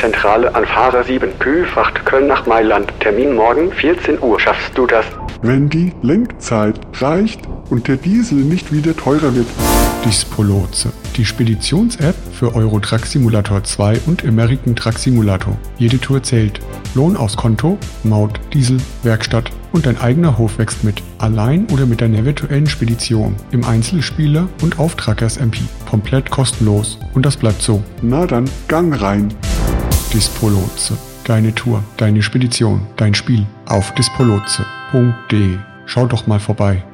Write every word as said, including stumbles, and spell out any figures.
Zentrale an Fahrer sieben, Kühlfracht Köln nach Mailand. Termin morgen vierzehn Uhr. Schaffst du das? Wenn die Lenkzeit reicht und der Diesel nicht wieder teurer wird. Dispolotse, die Speditions-App für Euro Truck Simulator zwei und American Truck Simulator. Jede Tour zählt. Lohn aufs Konto, Maut, Diesel, Werkstatt und dein eigener Hof wächst mit. Allein oder mit deiner virtuellen Spedition. Im Einzelspieler und auf Truckers M P. Komplett kostenlos. Und das bleibt so. Na dann, Gang rein. Dispolotse. Deine Tour, deine Spedition, dein Spiel auf dispolotse punkt de. Schau doch mal vorbei.